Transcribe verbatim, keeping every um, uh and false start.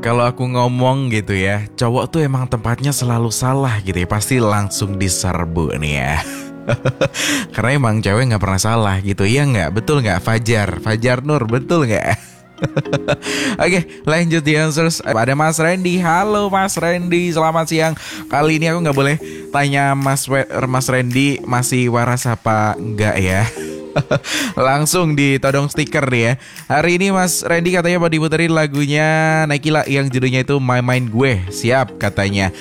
Kalau aku ngomong gitu ya, cowok tuh emang tempatnya selalu salah gitu ya. Pasti langsung diserbu nih ya. Karena emang cewek gak pernah salah gitu. Iya gak? Betul gak? Fajar Fajar Nur, betul gak? Oke, lanjut di answers. Ada Mas Randy. Halo Mas Randy, selamat siang. Kali ini aku gak boleh tanya Mas, We- Mas Randy masih waras apa enggak ya. Langsung ditodong stiker nih ya. Hari ini Mas Randy katanya mau diputerin lagunya Naikila yang judulnya itu My Mind Gue. Siap katanya.